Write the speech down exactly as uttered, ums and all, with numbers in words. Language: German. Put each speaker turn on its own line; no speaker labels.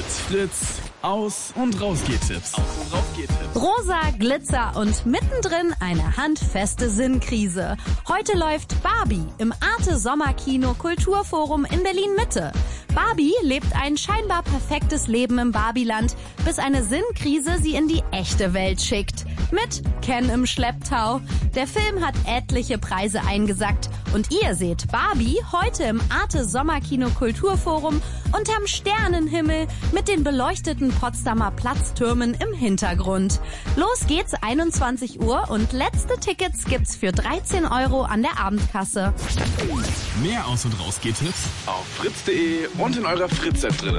Fritz, Aus- und Rausgehtipps. Aus- und Rausgehtipps.
Rosa, Glitzer und mittendrin eine handfeste Sinnkrise. Heute läuft Barbie im Arte Sommerkino Kulturforum in Berlin-Mitte. Barbie lebt ein scheinbar perfektes Leben im Barbieland, bis eine Sinnkrise sie in die echte Welt schickt. Mit Ken im Schlepptau. Der Film hat etliche Preise eingesackt. Und ihr seht Barbie heute im Arte Sommerkino Kulturforum unterm Sternenhimmel mit den beleuchteten Potsdamer Platztürmen im Hintergrund. Los geht's einundzwanzig Uhr und letzte Tickets gibt's für dreizehn Euro an der Abendkasse.
Mehr Aus- und Rausgehtipps auf fritz punkt de und in eurer Fritz-App drin.